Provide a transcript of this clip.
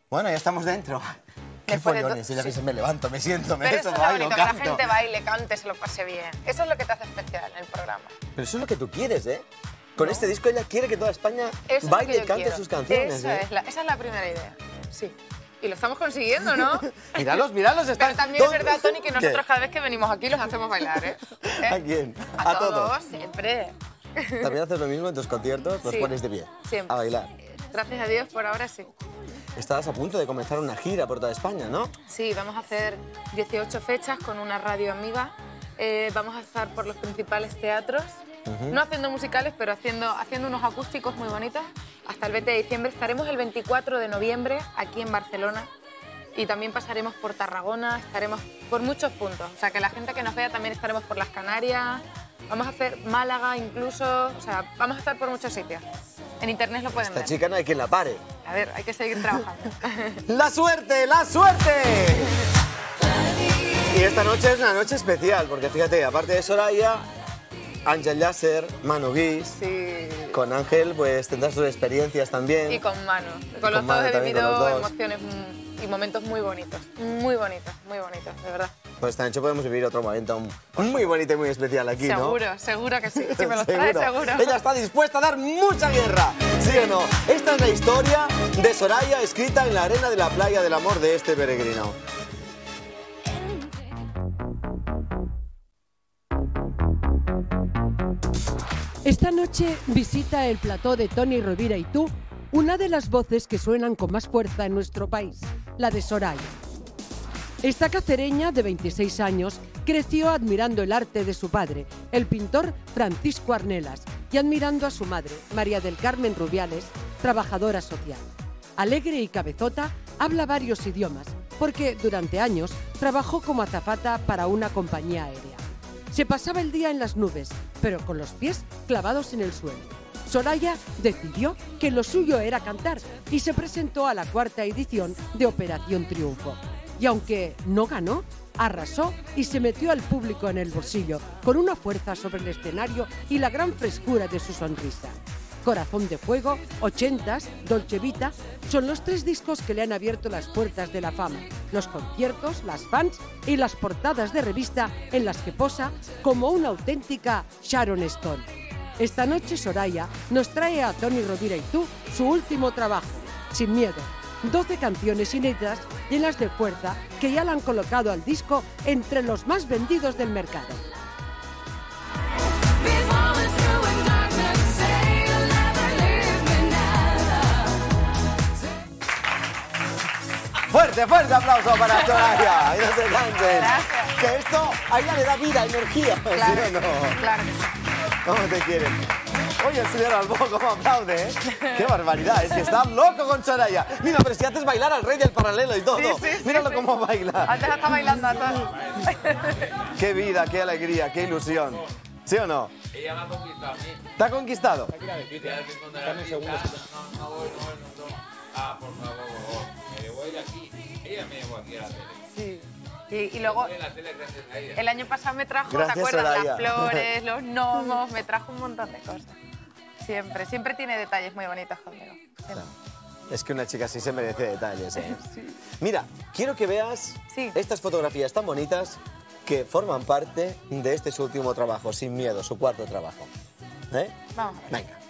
Bueno, ya estamos dentro. Qué Después de follones, y ya que sí. se me levanto, me siento, me Pero eso, eso es lo bailo, bonito, que la canto. gente baile, cante, se lo pase bien. Eso es lo que te hace especial en el programa. Pero eso es lo que tú quieres, ¿eh? Con este disco ella quiere que toda España Eso es lo baile que y yo cante quiero. sus canciones, Eso ¿eh? esa es la primera idea, sí. Y lo estamos consiguiendo, ¿no? Míralos, míralos, están... Pero también es verdad, Toni, que ¿Qué? nosotros cada vez que venimos aquí los hacemos bailar, ¿eh? ¿A quién? A todos. todos, siempre. ¿También haces lo mismo en tus conciertos? ¿Los Sí, pones de pie? siempre. A bailar. Gracias a Dios, por ahora sí. Estabas a punto de comenzar una gira por toda España, ¿no? Sí, vamos a hacer 18 fechas con una radio amiga. Vamos a estar por los principales teatros, no haciendo musicales, pero haciendo unos acústicos muy bonitos. Hasta el 20 de diciembre estaremos el 24 de noviembre aquí en Barcelona y también pasaremos por Tarragona, estaremos por muchos puntos. O sea, que la gente que nos vea también estaremos por las Canarias, vamos a hacer Málaga incluso, o sea, vamos a estar por muchos sitios. En internet lo pueden Esta ver. chica no hay quien la pare. A ver, hay que seguir trabajando. ¡La suerte, la suerte! Y esta noche es una noche especial, porque fíjate, aparte de Soraya, Ángel Llàcer, Manu Guix. Sí. Con Ángel pues tendrás sus experiencias también. Y con Manu. Con los Manu dos he también, con los vivido dos. emociones y momentos muy bonitos, de verdad. Pues esta noche podemos vivir otro momento muy bonito y muy especial aquí, ¿no? Seguro, seguro que sí. Si me lo traes, seguro. Ella está dispuesta a dar mucha guerra, ¿sí o no? Esta es la historia de Soraya escrita en la arena de la playa del amor de este peregrino. Esta noche visita el plató de Toni Rovira y tú una de las voces que suenan con más fuerza en nuestro país, la de Soraya. Esta cacereña de 26 años creció admirando el arte de su padre, el pintor Francisco Arnelas, y admirando a su madre, María del Carmen Rubiales, trabajadora social. Alegre y cabezota, habla varios idiomas, porque durante años trabajó como azafata para una compañía aérea. Se pasaba el día en las nubes, pero con los pies clavados en el suelo. Soraya decidió que lo suyo era cantar y se presentó a la 4ª edición de Operación Triunfo. Y aunque no ganó, arrasó y se metió al público en el bolsillo con una fuerza sobre el escenario y la gran frescura de su sonrisa. Corazón de Fuego, 80s, Dolce Vita, son los 3 discos que le han abierto las puertas de la fama, los conciertos, las fans y las portadas de revista en las que posa como una auténtica Sharon Stone. Esta noche Soraya nos trae a Toni Rovira y tú su último trabajo, Sin Miedo. 12 canciones inéditas llenas de fuerza que ya la han colocado al disco entre los más vendidos del mercado. Fuerte, fuerte aplauso para Soraya. Y no se cansen. Gracias. Que esto a ella le da vida, energía. Claro, ¿Sí o no? claro que sí. ¿Cómo te quieren? Oye, el señor Albó, cómo aplaude, ¿eh? ¡Qué barbaridad! Es que está loco con Soraya. Mira, pero si haces bailar al rey del paralelo y todo. Míralo sí. cómo baila. Antes está bailando a todo. ¡Qué vida, qué alegría, qué ilusión! ¿Sí o no? Ella me ha conquistado a mí. ¿Te ha conquistado? Ah, por favor, me llevó ella aquí. Ella me llevó aquí a la tele. Sí. Y luego, En la tele gracias a ella. el año pasado me trajo, Gracias, ¿te acuerdas? Soraya. Las flores, los gnomos, me trajo un montón de cosas. Siempre tiene detalles muy bonitos conmigo. Siempre. Es que una chica así se merece detalles, ¿eh? Mira, quiero que veas Sí. estas fotografías tan bonitas que forman parte de este su último trabajo, Sin Miedo, su 4º trabajo. ¿Eh? Vamos a ver. Venga.